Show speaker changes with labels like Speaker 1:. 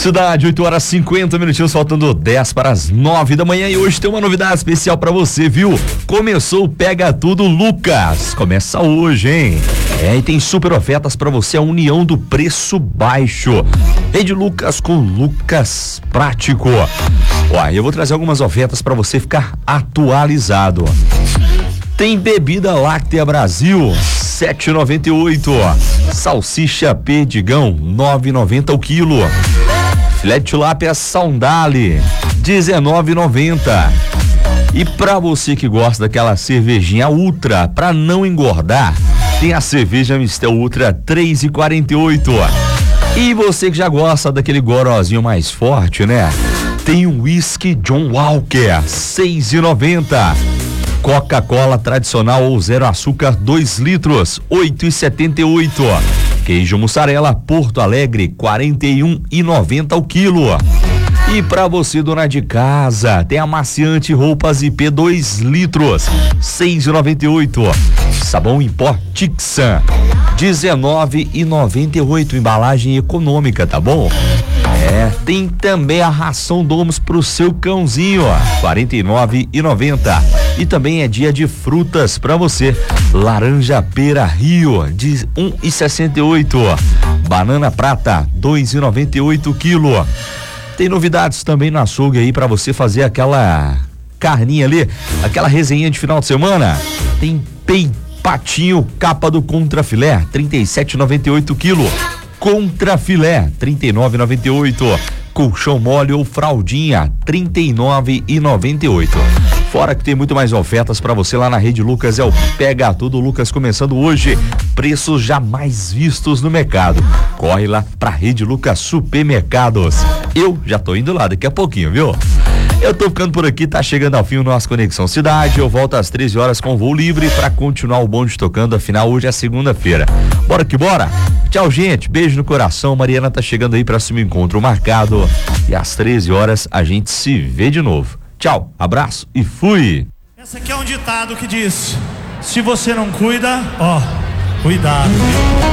Speaker 1: Cidade, 8 horas 50 minutinhos, faltando 10 para as 9 da manhã, e hoje tem uma novidade especial para você, viu? Começou o Pega Tudo Lucas. Começa hoje, hein? E tem super ofertas para você, a união do preço baixo. Rede Lucas com Lucas Prático. Ó, eu vou trazer algumas ofertas para você ficar atualizado. Tem bebida láctea Brasil, 7,98. Salsicha Perdigão, 9,90 o quilo. Filé de tilápia Saundale, 19,90. E pra você que gosta daquela cervejinha Ultra, pra não engordar, tem a cerveja Mistel Ultra, 3,48. E você que já gosta daquele gorozinho mais forte, né? Tem um whisky John Walker, 6,90. Coca-Cola tradicional ou zero açúcar, 2 litros, 8,78. Queijo mussarela Porto Alegre, 41,90 o quilo. E pra você, dona de casa, tem amaciante roupas IP, 2 litros, 6,98. Sabão em pó Tixan, 19,98, embalagem econômica, tá bom? Tem também a ração Domos pro seu cãozinho, ó, 49,90. E também é dia de frutas pra você. Laranja Pera Rio, de 1,68. Banana Prata, 2,98 o quilo. Tem novidades também no açougue aí pra você fazer aquela carninha ali, aquela resenha de final de semana. Tem patinho capa do contrafilé, 37,98 o quilo. Contrafilé, 39,98. Colchão mole ou fraldinha, 39,98. Fora que tem muito mais ofertas para você lá na Rede Lucas. É o Pega Tudo Lucas começando hoje. Preços jamais vistos no mercado. Corre lá pra Rede Lucas Supermercados. Eu já tô indo lá daqui a pouquinho, viu? Eu tô ficando por aqui, tá chegando ao fim o nosso Conexão Cidade. Eu volto às 13 horas com voo livre pra continuar o bonde tocando. Afinal, hoje é segunda-feira. Bora que bora? Tchau, gente. Beijo no coração. Mariana tá chegando aí pra se me encontro marcado. E às 13 horas a gente se vê de novo. Tchau, abraço e fui.
Speaker 2: Esse aqui é um ditado que diz: se você não cuida, ó, cuidado.